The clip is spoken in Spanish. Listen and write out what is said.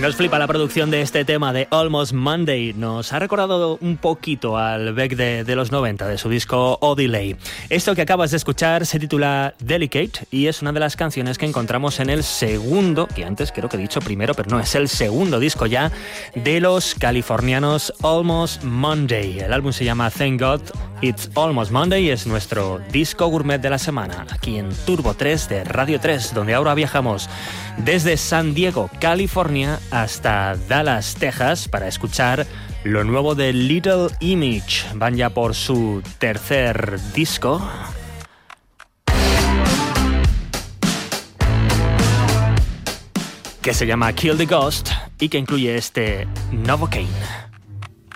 Nos flipa la producción de este tema de Almost Monday. Nos ha recordado un poquito al Beck de los 90, de su disco Odelay. Esto que acabas de escuchar se titula Delicate y es una de las canciones que encontramos en el segundo, que antes creo que he dicho primero, pero no, es el segundo disco ya de los californianos Almost Monday. El álbum se llama Thank God It's Almost Monday y es nuestro disco gourmet de la semana, aquí en Turbo 3 de Radio 3, donde ahora viajamos desde San Diego, California, hasta Dallas, Texas, para escuchar lo nuevo de Little Image. Van ya por su tercer disco, que se llama Kill the Ghost y que incluye este Novocaine.